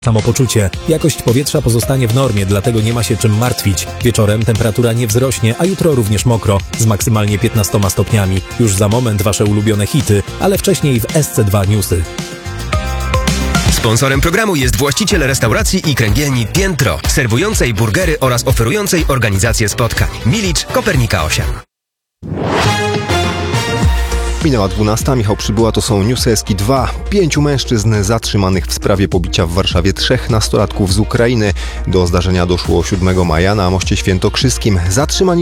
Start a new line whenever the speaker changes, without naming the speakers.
Samopoczucie. Jakość powietrza pozostanie w normie, dlatego nie ma się czym martwić. Wieczorem temperatura nie wzrośnie, a jutro również mokro, z maksymalnie 15 stopniami. Już za moment wasze ulubione hity, ale wcześniej w SC2 Newsy.
Sponsorem programu jest właściciel restauracji i kręgielni Piętro, serwującej burgery oraz oferującej organizację spotkań. Milicz, Kopernika 8.
Minęła 12. Michał Przybyła, to są Newsy SK2. 5 mężczyzn zatrzymanych w sprawie pobicia w Warszawie 3 nastolatków z Ukrainy. Do zdarzenia doszło 7 maja na moście świętokrzyskim. Zatrzymani